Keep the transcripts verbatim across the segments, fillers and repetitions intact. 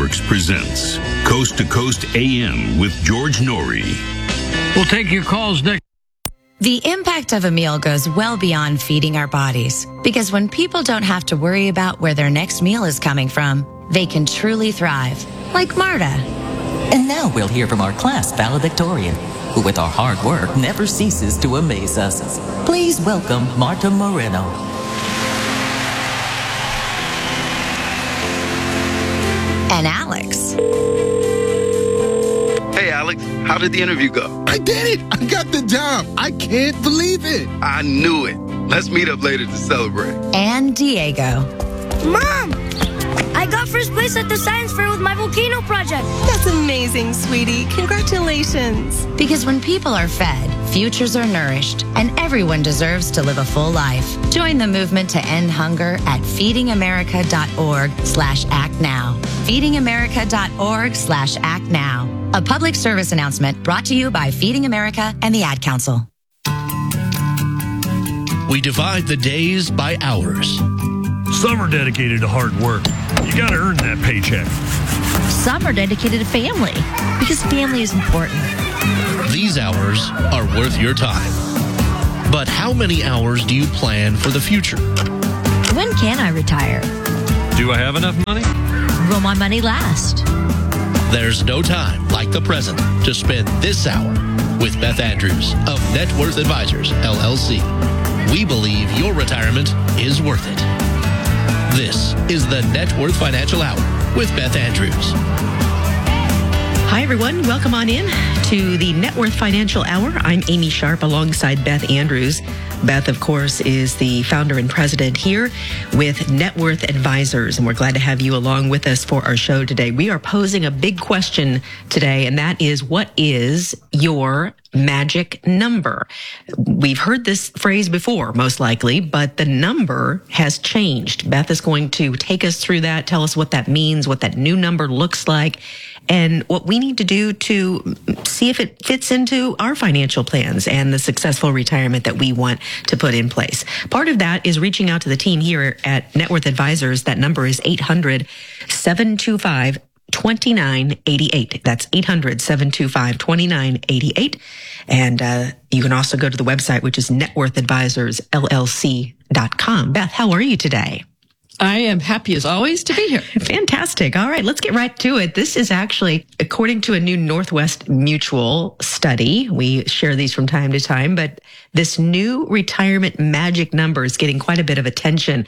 Networks presents Coast to Coast A M with George Norrie. We'll take your calls next. The impact of a meal goes well beyond feeding our bodies, because when people don't have to worry about where their next meal is coming from, they can truly thrive, like Marta. And now we'll hear from our class valedictorian, who with our hard work never ceases to amaze us. Please welcome Marta Moreno. And Alex. Hey, Alex, how did the interview go? I did it! I got the job! I can't believe it! I knew it. Let's meet up later to celebrate. And Diego. Mom! I got first place at the science fair with my volcano project. That's amazing, sweetie. Congratulations. Because when people are fed, futures are nourished, and everyone deserves to live a full life. Join the movement to end hunger at feedingamerica.org slash act now. feedingamerica.org slash act now. A public service announcement brought to you by Feeding America and the Ad Council. We divide the days by hours. Some are dedicated to hard work. You got to earn that paycheck. Some are dedicated to family, because family is important. These hours are worth your time. But how many hours do you plan for the future? When can I retire? Do I have enough money? Will my money last? There's no time like the present to spend this hour with Beth Andrews of Net Worth Advisors, L L C. We believe your retirement is worth it. This is the Net Worth Financial Hour with Beth Andrews. Hi, everyone. Welcome on in to the Net Worth Financial Hour. I'm Amy Sharp alongside Beth Andrews. Beth, of course, is the founder and president here with Net Worth Advisors, and we're glad to have you along with us for our show today. We are posing a big question today, and that is, what is your magic number? We've heard this phrase before, most likely, but the number has changed. Beth is going to take us through that, tell us what that means, what that new number looks like, and what we need to do to see if it fits into our financial plans and the successful retirement that we want to put in place. Part of that is reaching out to the team here at Net Worth Advisors. That number is eight hundred, seven two five, two nine eight eight. That's eight hundred, seven two five, two nine eight eight. And uh, you can also go to the website, which is net worth advisors L L C dot com. Beth, how are you today? I am happy as always to be here. Fantastic. All right, let's get right to it. This is actually, according to a new Northwest Mutual study, we share these from time to time, but this new retirement magic number is getting quite a bit of attention.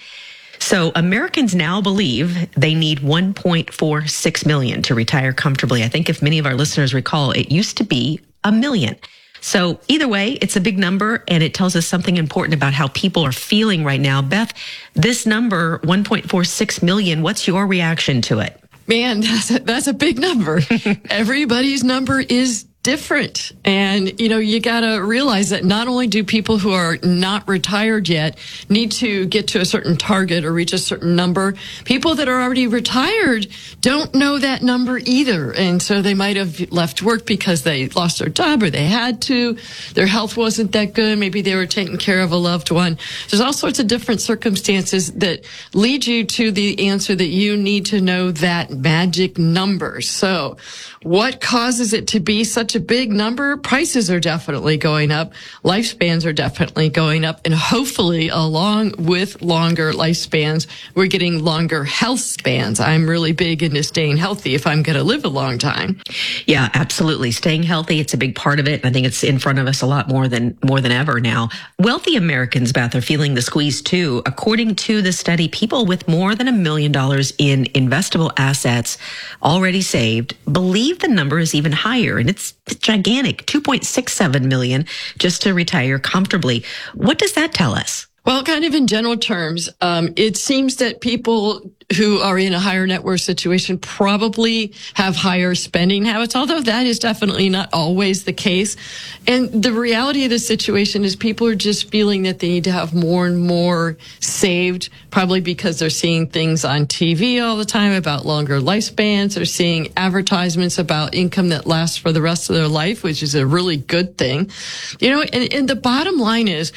So Americans now believe they need one point four six million to retire comfortably. I think if many of our listeners recall, it used to be a million. So either way, it's a big number, and it tells us something important about how people are feeling right now. Beth, this number, one point four six million, what's your reaction to it? Man, that's a, that's a big number. Everybody's number is different. And, you know, you got to realize that not only do people who are not retired yet need to get to a certain target or reach a certain number, people that are already retired don't know that number either. And so they might have left work because they lost their job or they had to. Their health wasn't that good. Maybe they were taking care of a loved one. There's all sorts of different circumstances that lead you to the answer that you need to know that magic number. So what causes it to be such a big number? Prices are definitely going up. Lifespans are definitely going up. And hopefully, along with longer lifespans, we're getting longer health spans. I'm really big into staying healthy if I'm going to live a long time. Yeah, absolutely. Staying healthy, it's a big part of it. I think it's in front of us a lot more than more than ever now. Wealthy Americans, Beth, are feeling the squeeze too. According to the study, people with more than a million dollars in investable assets already saved believe the number is even higher, and it's gigantic, two point six seven million just to retire comfortably. What does that tell us? Well, kind of in general terms, um, it seems that people who are in a higher net worth situation probably have higher spending habits, although that is definitely not always the case. And the reality of the situation is people are just feeling that they need to have more and more saved, probably because they're seeing things on T V all the time about longer lifespans. They're seeing advertisements about income that lasts for the rest of their life, which is a really good thing. You know, and, and the bottom line is,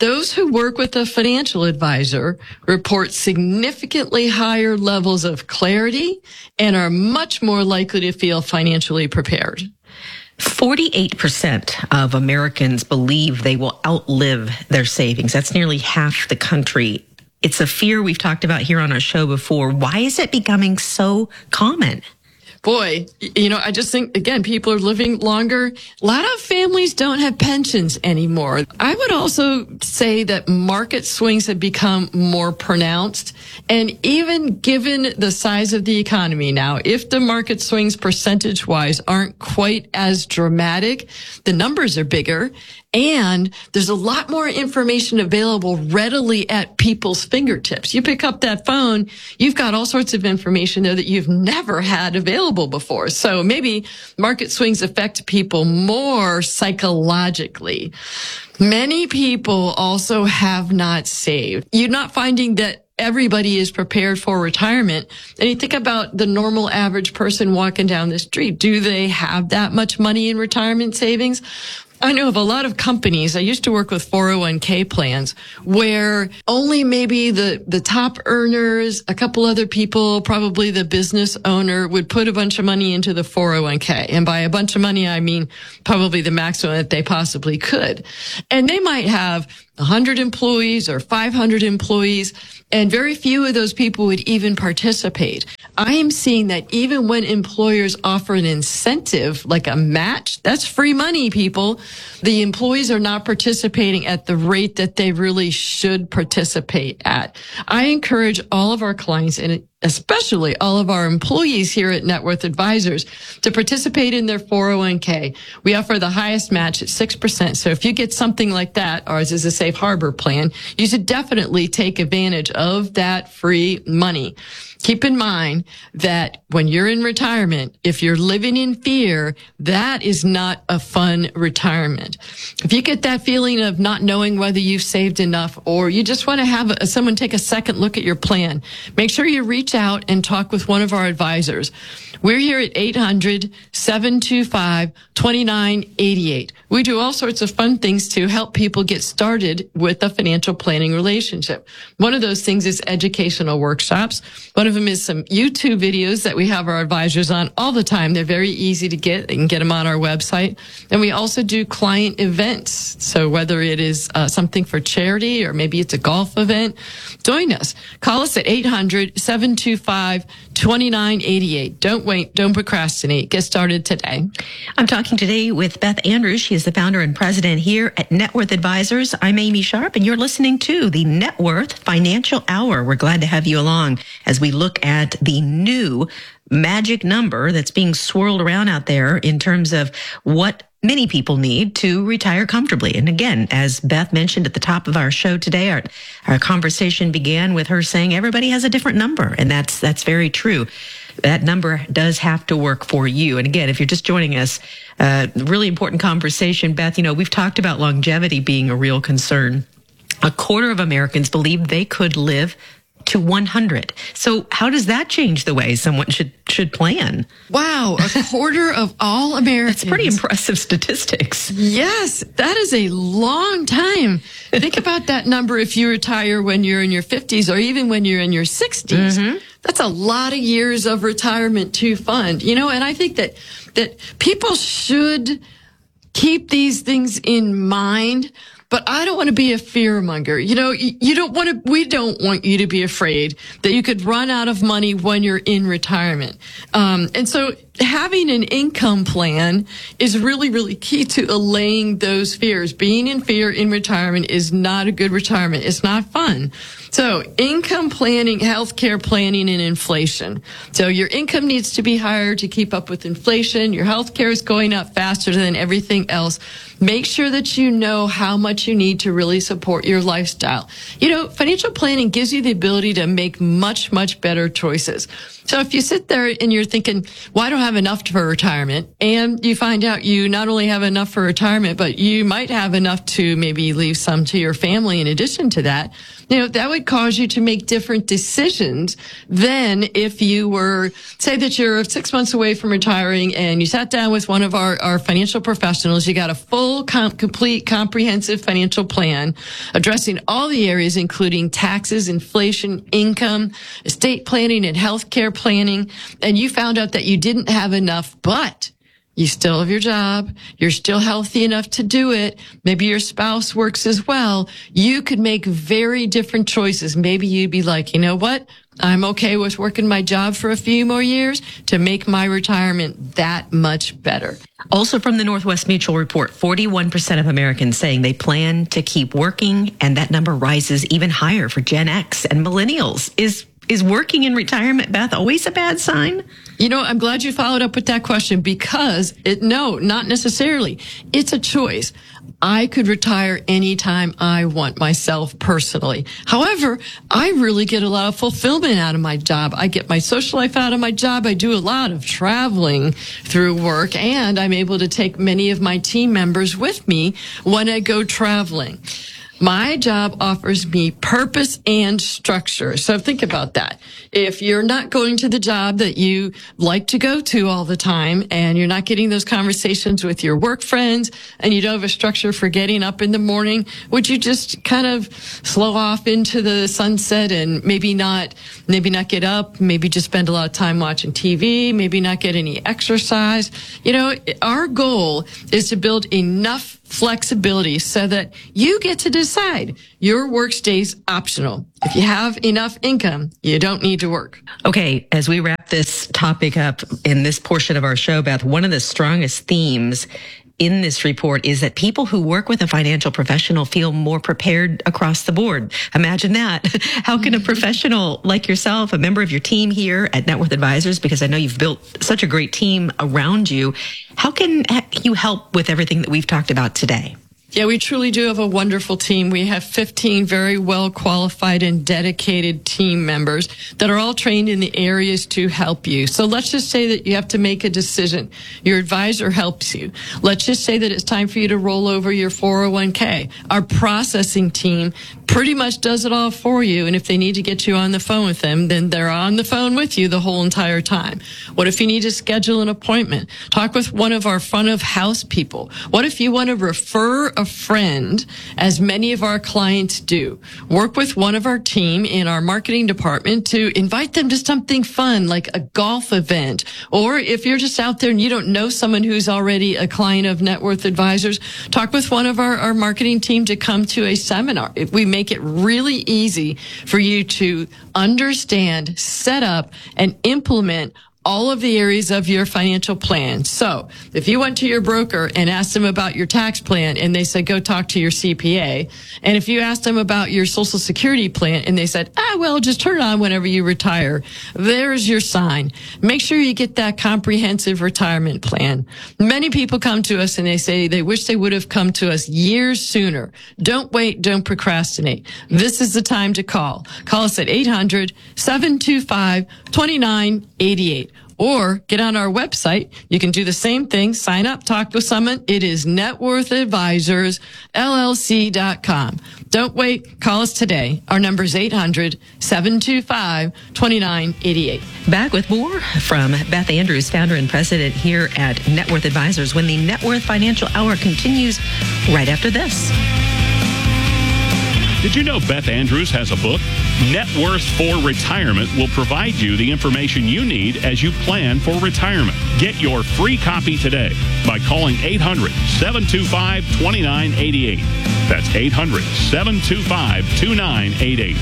Those who work with a financial advisor report significantly higher levels of clarity and are much more likely to feel financially prepared. forty-eight percent of Americans believe they will outlive their savings. That's nearly half the country. It's a fear we've talked about here on our show before. Why is it becoming so common? Boy, you know, I just think, again, people are living longer. A lot of families don't have pensions anymore. I would also say that market swings have become more pronounced. And even given the size of the economy now, if the market swings percentage-wise aren't quite as dramatic, the numbers are bigger. And there's a lot more information available readily at people's fingertips. You pick up that phone, you've got all sorts of information there that you've never had available before. So maybe market swings affect people more psychologically. Many people also have not saved. You're not finding that everybody is prepared for retirement. And you think about the normal average person walking down the street. Do they have that much money in retirement savings? I know of a lot of companies. I used to work with four oh one k plans where only maybe the, the top earners, a couple other people, probably the business owner would put a bunch of money into the four oh one k. And by a bunch of money, I mean probably the maximum that they possibly could. And they might have one hundred employees or five hundred employees, and very few of those people would even participate. I am seeing that even when employers offer an incentive, like a match, that's free money, people. The employees are not participating at the rate that they really should participate at. I encourage all of our clients, and especially all of our employees here at Net Worth Advisors, to participate in their four oh one k. We offer the highest match at six percent. So if you get something like that, ours is a safe harbor plan, you should definitely take advantage of that free money. Keep in mind that when you're in retirement, if you're living in fear, that is not a fun retirement. If you get that feeling of not knowing whether you've saved enough, or you just want to have a, someone take a second look at your plan, make sure you reach out and talk with one of our advisors. We're here at eight hundred, seven two five, two nine eight eight. We do all sorts of fun things to help people get started with a financial planning relationship. One of those things is educational workshops. One of them is some YouTube videos that we have our advisors on all the time. They're very easy to get. They can get them on our website. And we also do client events. So whether it is uh, something for charity or maybe it's a golf event, join us. Call us at eight hundred, seven two five, two nine eight eight. Don't wait. Don't procrastinate. Get started today. I'm talking today with Beth Andrews. She is the founder and president here at Net Worth Advisors. I'm Amy Sharp, and you're listening to the Net Worth Financial Hour. We're glad to have you along as we look at the new magic number that's being swirled around out there in terms of what many people need to retire comfortably. And again, as Beth mentioned at the top of our show today, our, our conversation began with her saying everybody has a different number. And that's, that's very true. That number does have to work for you. And again, if you're just joining us, uh, really important conversation. Beth, you know, we've talked about longevity being a real concern. A quarter of Americans believe they could live to one hundred. So how does that change the way someone should should plan? Wow, a quarter of all Americans. That's pretty impressive statistics. Yes, that is a long time. Think about that number if you retire when you're in your fifties or even when you're in your sixties. Mm-hmm. That's a lot of years of retirement to fund. You know, and I think that that people should keep these things in mind. But I don't want to be a fearmonger. You know, you don't want to, we don't want you to be afraid that you could run out of money when you're in retirement. Um, and so having an income plan is really, really key to allaying those fears. Being in fear in retirement is not a good retirement. It's not fun. So income planning, healthcare planning, and inflation. So your income needs to be higher to keep up with inflation. Your healthcare is going up faster than everything else. Make sure that you know how much you need to really support your lifestyle. You know, financial planning gives you the ability to make much, much better choices. So if you sit there and you're thinking, well, I don't have enough for retirement, and you find out you not only have enough for retirement, but you might have enough to maybe leave some to your family in addition to that, you know, that would cause you to make different decisions than if you were, say that you're six months away from retiring and you sat down with one of our, our financial professionals. You got a full, com- complete, comprehensive financial plan addressing all the areas, including taxes, inflation, income, estate planning, and healthcare planning. And you found out that you didn't have enough, but you still have your job. You're still healthy enough to do it. Maybe your spouse works as well. You could make very different choices. Maybe you'd be like, you know what? I'm okay with working my job for a few more years to make my retirement that much better. Also from the Northwest Mutual report, forty-one percent of Americans saying they plan to keep working, and that number rises even higher for Gen X and millennials. Is Is working in retirement, Beth, always a bad sign? You know, I'm glad you followed up with that question because it, no, not necessarily. It's a choice. I could retire anytime I want myself personally. However, I really get a lot of fulfillment out of my job. I get my social life out of my job. I do a lot of traveling through work, and I'm able to take many of my team members with me when I go traveling. My job offers me purpose and structure. So think about that. If you're not going to the job that you like to go to all the time, and you're not getting those conversations with your work friends, and you don't have a structure for getting up in the morning, would you just kind of slow off into the sunset and maybe not, maybe not get up, maybe just spend a lot of time watching T V, maybe not get any exercise? You know, our goal is to build enough flexibility so that you get to decide. Your work stays optional. If you have enough income, you don't need to work. Okay, as we wrap this topic up in this portion of our show, Beth, one of the strongest themes in this report is that people who work with a financial professional feel more prepared across the board. Imagine that. How can a professional like yourself, a member of your team here at Net Worth Advisors, because I know you've built such a great team around you, how can you help with everything that we've talked about today? Yeah, we truly do have a wonderful team. We have fifteen very well qualified and dedicated team members that are all trained in the areas to help you. So let's just say that you have to make a decision. Your advisor helps you. Let's just say that it's time for you to roll over your four oh one k. Our processing team pretty much does it all for you. And if they need to get you on the phone with them, then they're on the phone with you the whole entire time. What if you need to schedule an appointment? Talk with one of our front of house people. What if you want to refer a friend, as many of our clients do? Work with one of our team in our marketing department to invite them to something fun, like a golf event. Or if you're just out there and you don't know someone who's already a client of Net Worth Advisors, talk with one of our, our marketing team to come to a seminar. If we make it really easy for you to understand, set up, and implement all of the areas of your financial plan. So if you went to your broker and asked them about your tax plan and they said, go talk to your C P A. And if you asked them about your Social Security plan and they said, ah, well, just turn it on whenever you retire, there's your sign. Make sure you get that comprehensive retirement plan. Many people come to us and they say they wish they would have come to us years sooner. Don't wait. Don't procrastinate. This is the time to call. Call us at eight hundred, seven two five, two nine eight eight. Or get on our website. You can do the same thing. Sign up, talk with someone. It is Net Worth Advisors L L C dot com. Don't wait. Call us today. Our number is eight hundred, seven two five, two nine eight eight. Back with more from Beth Andrews, founder and president here at Net Worth Advisors, when the Net Worth Financial Hour continues right after this. Did you know Beth Andrews has a book? Net Worth for Retirement will provide you the information you need as you plan for retirement. Get your free copy today by calling eight hundred, seven two five, two nine eight eight. That's eight hundred, seven two five, two nine eight eight.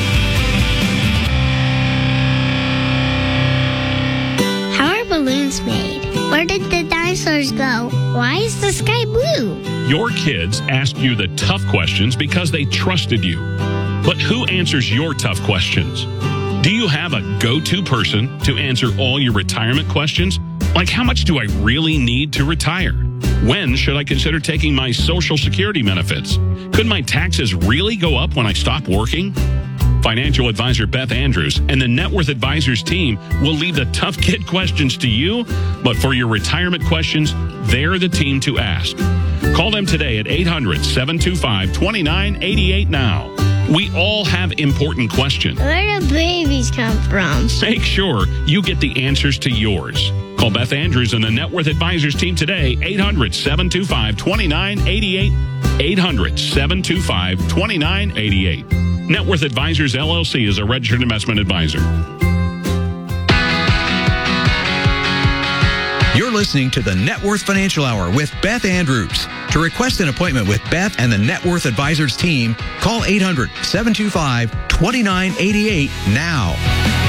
How are balloons made? Where did the dinosaurs go? Why is the sky blue? Your kids ask you the tough questions because they trusted you. But who answers your tough questions? Do you have a go-to person to answer all your retirement questions? Like, how much do I really need to retire? When should I consider taking my Social Security benefits? Could my taxes really go up when I stop working? Financial advisor Beth Andrews and the Net Worth Advisors team will leave the tough kid questions to you, but for your retirement questions, they're the team to ask. Call them today at eight hundred, seven two five, two nine eight eight now. We all have important questions. Where do babies come from? Make sure you get the answers to yours. Call Beth Andrews and the Net Worth Advisors team today, eight hundred, seven two five, two nine eight eight, eight hundred, seven two five, two nine eight eight. Net Worth Advisors, L L C is a registered investment advisor. You're listening to the Net Worth Financial Hour with Beth Andrews. To request an appointment with Beth and the Net Worth Advisors team, call eight hundred, seven two five, two nine eight eight now.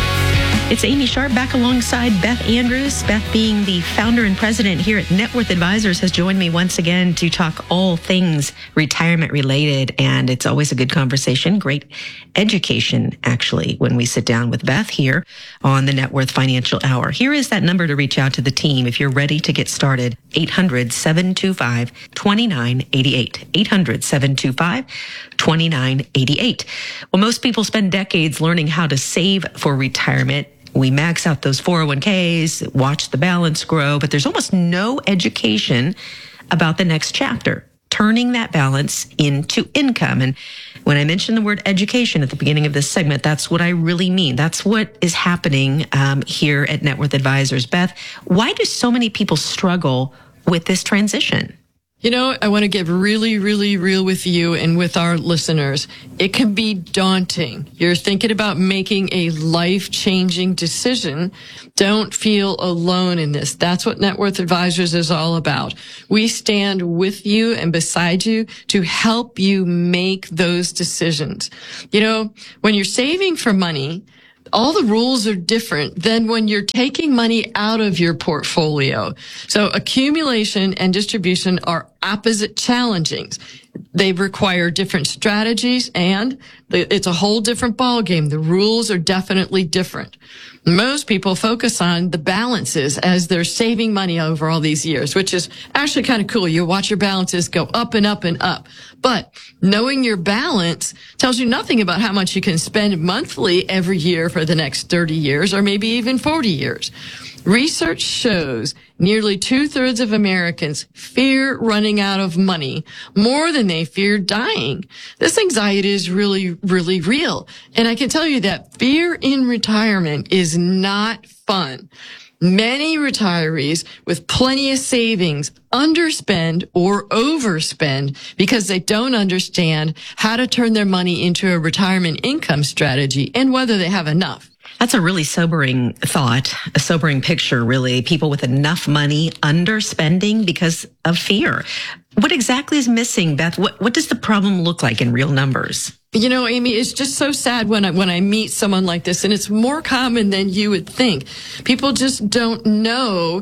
It's Amy Sharp back alongside Beth Andrews. Beth, being the founder and president here at Net Worth Advisors, has joined me once again to talk all things retirement related. And it's always a good conversation, great education, actually, when we sit down with Beth here on the Net Worth Financial Hour. Here is that number to reach out to the team if you're ready to get started. eight hundred, seven two five, two nine eight eight. eight hundred, seven two five, two nine eight eight. Well, most people spend decades learning how to save for retirement. We max out those four oh one k's, watch the balance grow, but there's almost no education about the next chapter, turning that balance into income. And when I mention the word education at the beginning of this segment, that's what I really mean. That's what is happening um, here at Net Worth Advisors. Beth, why do so many people struggle with this transition? You know, I want to get really, really real with you and with our listeners. It can be daunting. You're thinking about making a life-changing decision. Don't feel alone in this. That's what Net Worth Advisors is all about. We stand with you and beside you to help you make those decisions. You know, when you're saving for money, all the rules are different than when you're taking money out of your portfolio. So accumulation and distribution are opposite challengings. They require different strategies, and it's a whole different ballgame. The rules are definitely different. Most people focus on the balances as they're saving money over all these years, which is actually kind of cool. You watch your balances go up and up and up. But knowing your balance tells you nothing about how much you can spend monthly every year for the next thirty years or maybe even forty years. Research shows nearly two-thirds of Americans fear running out of money more than they fear dying. This anxiety is really, really real. And I can tell you that fear in retirement is not fun. Many retirees with plenty of savings underspend or overspend because they don't understand how to turn their money into a retirement income strategy and whether they have enough. That's a really sobering thought, a sobering picture, really. People with enough money underspending because of fear. What exactly is missing, Beth? What, what does the problem look like in real numbers? You know, Amy, it's just so sad when I, when I meet someone like this, and it's more common than you would think. People just don't know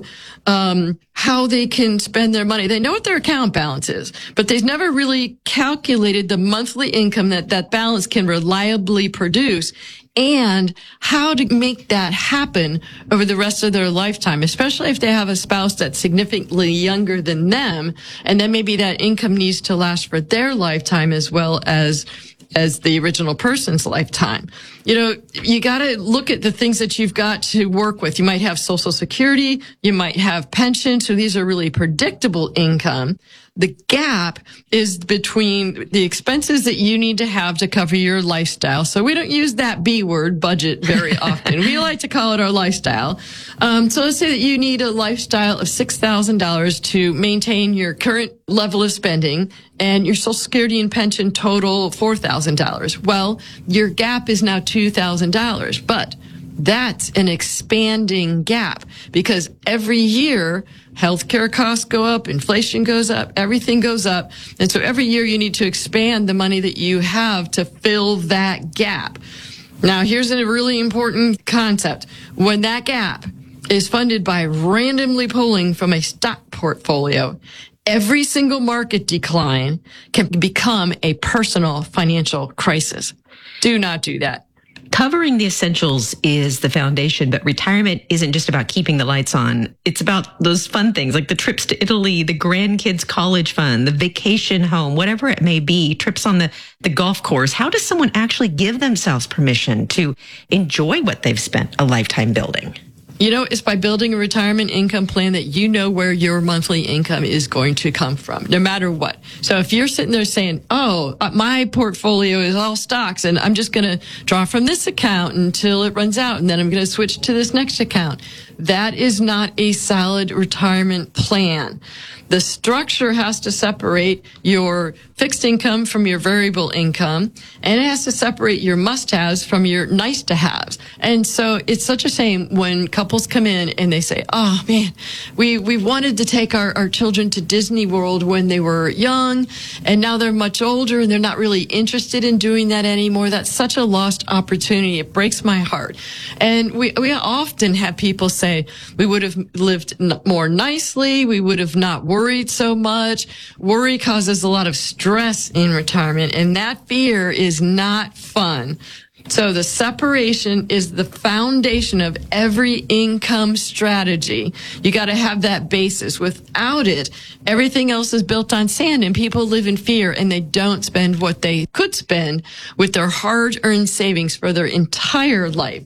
um how they can spend their money. They know what their account balance is, but they've never really calculated the monthly income that that balance can reliably produce and how to make that happen over the rest of their lifetime, especially if they have a spouse that's significantly younger than them, and then maybe that income needs to last for their lifetime as well as as the original person's lifetime. You know, you got to look at the things that you've got to work with. You might have Social Security, you might have pension, so these are really predictable income. The gap is between the expenses that you need to have to cover your lifestyle. So we don't use that B word, budget, very often. We like to call it our lifestyle. Um, so let's say that you need a lifestyle of six thousand dollars to maintain your current level of spending, and your Social Security and pension total four thousand dollars. Well, your gap is now two thousand dollars, but that's an expanding gap because every year healthcare costs go up, inflation goes up, everything goes up. And so every year you need to expand the money that you have to fill that gap. Now, here's a really important concept. When that gap is funded by randomly pulling from a stock portfolio, every single market decline can become a personal financial crisis. Do not do that. Covering the essentials is the foundation, but retirement isn't just about keeping the lights on. It's about those fun things like the trips to Italy, the grandkids' college fund, the vacation home, whatever it may be, trips on the, the golf course. How does someone actually give themselves permission to enjoy what they've spent a lifetime building? You know, it's by building a retirement income plan that you know where your monthly income is going to come from, no matter what. So if you're sitting there saying, oh, my portfolio is all stocks and I'm just going to draw from this account until it runs out and then I'm going to switch to this next account, that is not a solid retirement plan. The structure has to separate your fixed income from your variable income, and it has to separate your must-haves from your nice-to-haves. And so it's such a shame when couples come in and they say, oh, man, we, we wanted to take our, our children to Disney World when they were young, and now they're much older, and they're not really interested in doing that anymore. That's such a lost opportunity. It breaks my heart. And we, we often have people say, we would have lived n- more nicely, we would have not worried so much. Worry causes a lot of stress in retirement, and that fear is not fun. So the separation is the foundation of every income strategy. You got to have that basis. Without it, everything else is built on sand, and people live in fear and they don't spend what they could spend with their hard-earned savings for their entire life.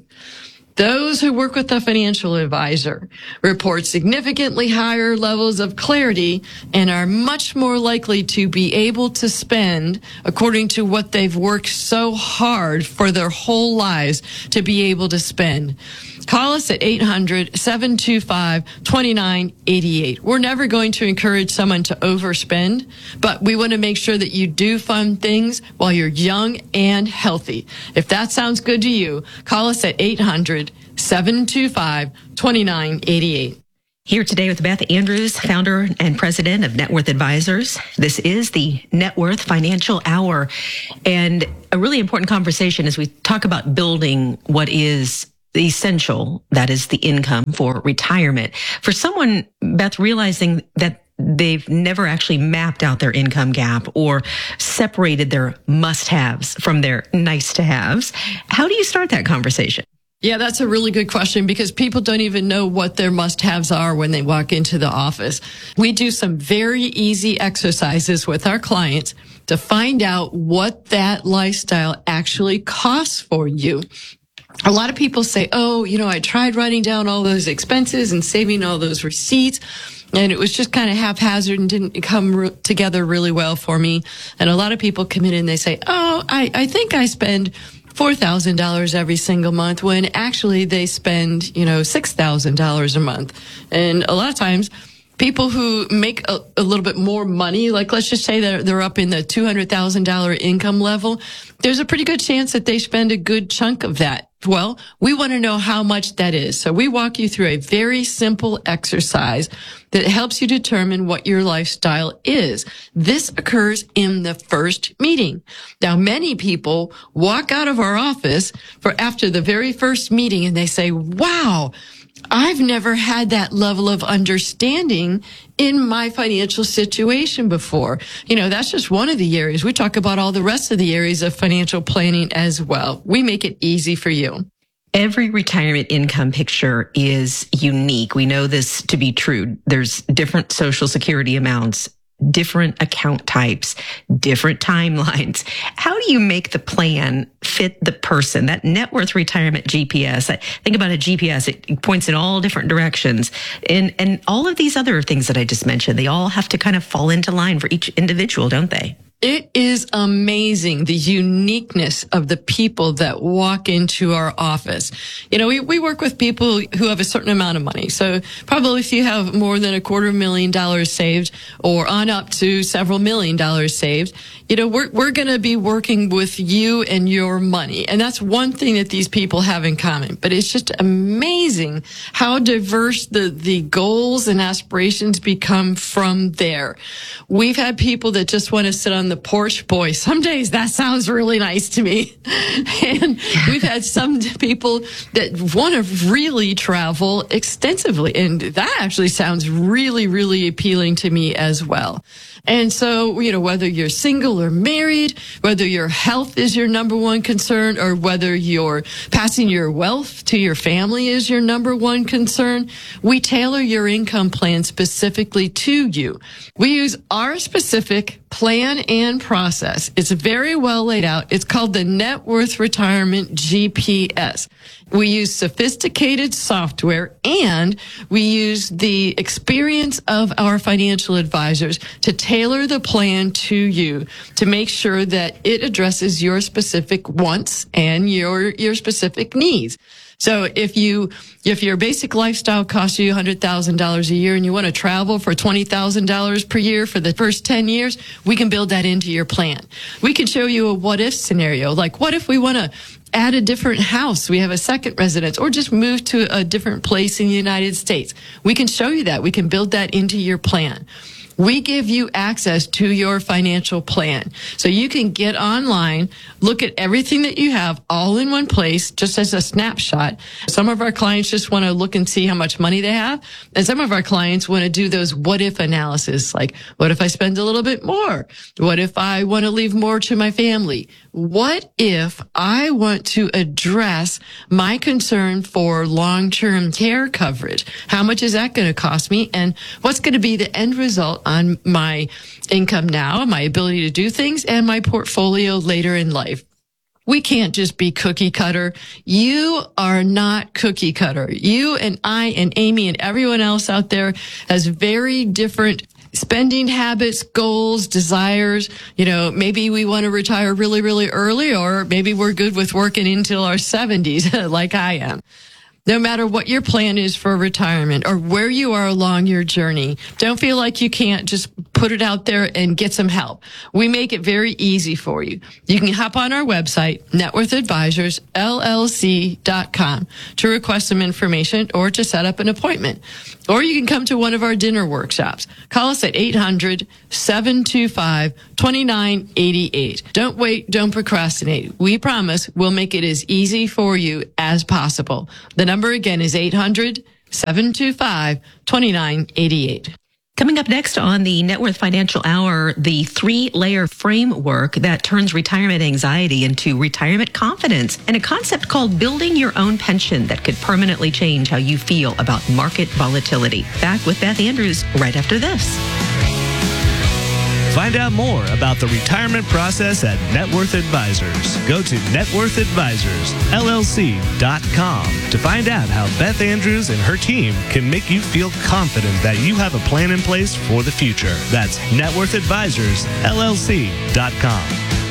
Those who work with a financial advisor report significantly higher levels of clarity and are much more likely to be able to spend according to what they've worked so hard for their whole lives to be able to spend. Call us at eight hundred, seven two five, two nine eight eight. We're never going to encourage someone to overspend, but we want to make sure that you do fun things while you're young and healthy. If that sounds good to you, call us at eight hundred, seven two five, two nine eight eight. Here today with Beth Andrews, founder and president of Net Worth Advisors. This is the Net Worth Financial Hour, and a really important conversation as we talk about building what is the essential, that is the income for retirement. For someone, Beth, realizing that they've never actually mapped out their income gap or separated their must-haves from their nice-to-haves, how do you start that conversation? Yeah, that's a really good question because people don't even know what their must-haves are when they walk into the office. We do some very easy exercises with our clients to find out what that lifestyle actually costs for you. A lot of people say, oh, you know, I tried writing down all those expenses and saving all those receipts, and it was just kind of haphazard and didn't come re- together really well for me. And a lot of people come in and they say, oh, I, I think I spend four thousand dollars every single month when actually they spend, you know, six thousand dollars a month. And a lot of times people who make a, a little bit more money, like let's just say they're, they're up in the two hundred thousand dollars income level, there's a pretty good chance that they spend a good chunk of that. Well, we want to know how much that is. So we walk you through a very simple exercise that helps you determine what your lifestyle is. This occurs in the first meeting. Now, many people walk out of our office for after the very first meeting and they say, wow, I've never had that level of understanding in my financial situation before. You know, that's just one of the areas. We talk about all the rest of the areas of financial planning as well. We make it easy for you. Every retirement income picture is unique. We know this to be true. There's different Social Security amounts, different account types, different timelines. How do you make the plan fit the person? That Net Worth Retirement G P S, I think about a G P S, it points in all different directions. And, and all of these other things that I just mentioned, they all have to kind of fall into line for each individual, don't they? It is amazing, the uniqueness of the people that walk into our office. You know, we, we work with people who have a certain amount of money. So probably if you have more than a quarter million dollars saved or on up to several million dollars saved, you know, we're, we're going to be working with you and your money. And that's one thing that these people have in common. But it's just amazing how diverse the, the goals and aspirations become from there. We've had people that just want to sit on on the porch. Boy, some days that sounds really nice to me. And we've had some people that want to really travel extensively. And that actually sounds really, really appealing to me as well. And so, you know, whether you're single or married, whether your health is your number one concern, or whether you're passing your wealth to your family is your number one concern, we tailor your income plan specifically to you. We use our specific plan and process. It's very well laid out. It's called the Net Worth Retirement G P S. We use sophisticated software, and we use the experience of our financial advisors to tailor the plan to you to make sure that it addresses your specific wants and your, your specific needs. So if you, if your basic lifestyle costs you one hundred thousand dollars a year and you want to travel for twenty thousand dollars per year for the first ten years, we can build that into your plan. We can show you a what if scenario. Like, what if we want to add a different house? We have a second residence, or just move to a different place in the United States. We can show you that. We can build that into your plan. We give you access to your financial plan. So you can get online, look at everything that you have all in one place, just as a snapshot. Some of our clients just want to look and see how much money they have. And some of our clients want to do those what if analysis, like, what if I spend a little bit more? What if I want to leave more to my family? What if I want to address my concern for long-term care coverage? How much is that going to cost me? And what's going to be the end result on my income now, my ability to do things, and my portfolio later in life? We can't just be cookie cutter. You are not cookie cutter. You and I and Amy and everyone else out there has very different spending habits, goals, desires. You know, maybe we want to retire really, really early, or maybe we're good with working until our seventies, like I am. No matter what your plan is for retirement or where you are along your journey, don't feel like you can't just put it out there and get some help. We make it very easy for you. You can hop on our website, net worth advisors L L C dot com, to request some information or to set up an appointment. Or you can come to one of our dinner workshops. Call us at eight hundred, seven two five, two nine eight eight. Don't wait. Don't procrastinate. We promise we'll make it as easy for you as possible. The number again is eight hundred, seven two five, two nine eight eight. Coming up next on the Net Worth Financial Hour, the three-layer framework that turns retirement anxiety into retirement confidence, and a concept called building your own pension that could permanently change how you feel about market volatility. Back with Beth Andrews right after this. Find out more about the retirement process at Net Worth Advisors. Go to net worth advisors L L C dot com to find out how Beth Andrews and her team can make you feel confident that you have a plan in place for the future. That's net worth advisors L L C dot com.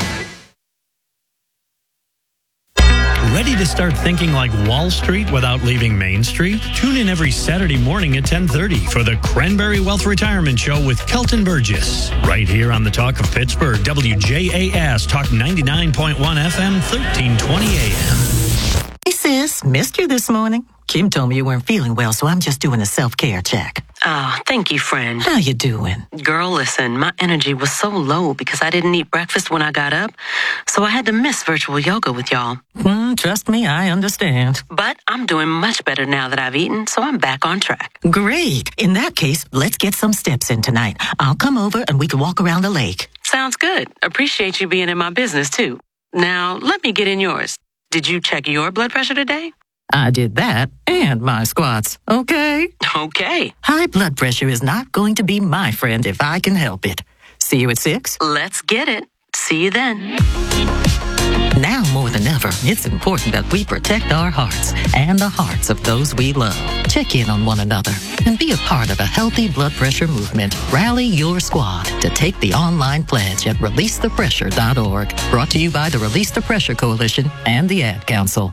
Ready to start thinking like Wall Street without leaving Main Street? Tune in every Saturday morning at ten thirty for the Cranberry Wealth Retirement Show with Kelton Burgess. Right here on the Talk of Pittsburgh, W J A S, Talk ninety-nine point one F M, thirteen twenty A M. Hey sis, missed you this morning. Kim told me you weren't feeling well, so I'm just doing a self-care check. Oh, thank you, friend. How you doing? Girl, listen, my energy was so low because I didn't eat breakfast when I got up, so I had to miss virtual yoga with y'all. Mm, trust me, I understand. But I'm doing much better now that I've eaten, so I'm back on track. Great. In that case, let's get some steps in tonight. I'll come over and we can walk around the lake. Sounds good. Appreciate you being in my business, too. Now, let me get in yours. Did you check your blood pressure today? I did that and my squats. Okay? Okay. High blood pressure is not going to be my friend if I can help it. See you at six? Let's get it. See you then. Now more than ever, it's important that we protect our hearts and the hearts of those we love. Check in on one another and be a part of a healthy blood pressure movement. Rally your squad to take the online pledge at release the pressure dot org. Brought to you by the Release the Pressure Coalition and the Ad Council.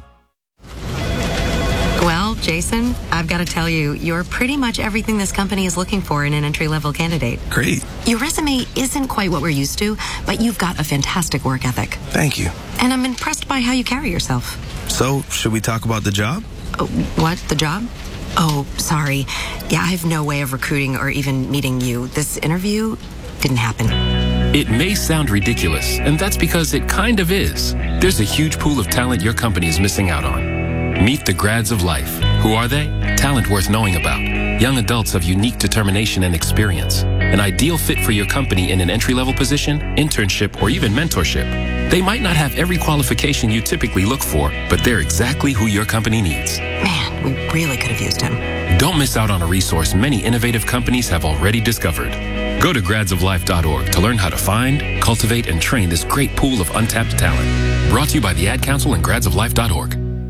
Well, Jason, I've got to tell you, you're pretty much everything this company is looking for in an entry-level candidate. Great. Your resume isn't quite what we're used to, but you've got a fantastic work ethic. Thank you. And I'm impressed by how you carry yourself. So, should we talk about the job? Oh, what? The job? Oh, sorry. Yeah, I have no way of recruiting or even meeting you. This interview didn't happen. It may sound ridiculous, and that's because it kind of is. There's a huge pool of talent your company is missing out on. Meet the grads of life. Who are they? Talent worth knowing about. Young adults of unique determination and experience. An ideal fit for your company in an entry-level position, internship, or even mentorship. They might not have every qualification you typically look for, but they're exactly who your company needs. Man, we really could have used him. Don't miss out on a resource many innovative companies have already discovered. Go to grads of life dot org to learn how to find, cultivate, and train this great pool of untapped talent. Brought to you by the Ad Council and grads of life dot org.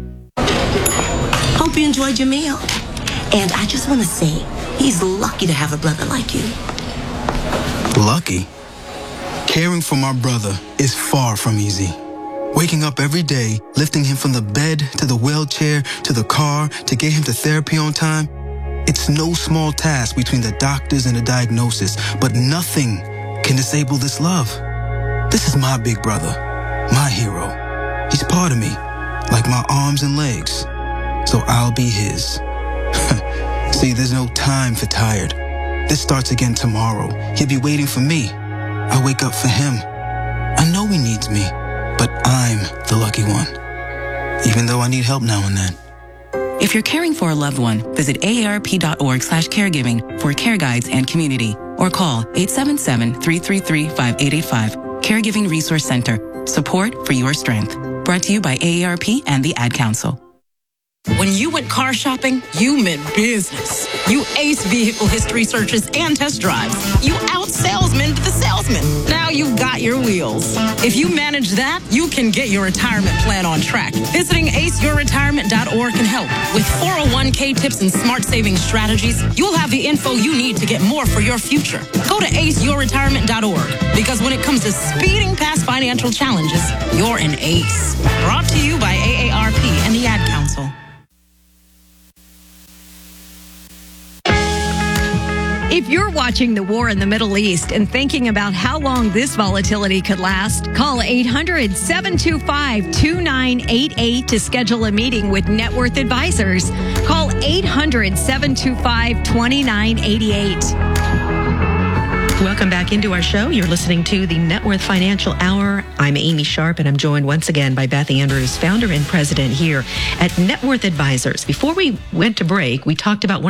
Hope you enjoyed your meal. And I just want to say, he's lucky to have a brother like you. Lucky? Caring for my brother is far from easy. Waking up every day, lifting him from the bed to the wheelchair to the car to get him to therapy on time, it's no small task between the doctors and the diagnosis, but nothing can disable this love. This is my big brother, my hero. He's part of me, like my arms and legs, so I'll be his. See, there's no time for tired. This starts again tomorrow. He'll be waiting for me. I wake up for him. I know he needs me, but I'm the lucky one, even though I need help now and then. If you're caring for a loved one, visit A A R P dot org slash caregiving for care guides and community, or call eight seven seven, three three three, five eight eight five. Caregiving Resource Center. Support for your strength. Brought to you by A A R P and the Ad Council. When you went car shopping, you meant business. You aced vehicle history searches and test drives. You out-salesmaned the salesman. Now you've got your wheels. If you manage that, you can get your retirement plan on track. Visiting ace your retirement dot org can help. With four oh one k tips and smart saving strategies, you'll have the info you need to get more for your future. Go to ace your retirement dot org, because when it comes to speeding past financial challenges, you're an ace. Brought to you by A A R P and the Ad Council. If you're watching the war in the Middle East and thinking about how long this volatility could last, call eight hundred, seven two five, two nine eight eight to schedule a meeting with Net Worth Advisors. Call eight hundred, seven two five, two nine eight eight. Welcome back into our show. You're listening to the Net Worth Financial Hour. I'm Amy Sharp, and I'm joined once again by Beth Andrews, founder and president here at Net Worth Advisors. Before we went to break, we talked about one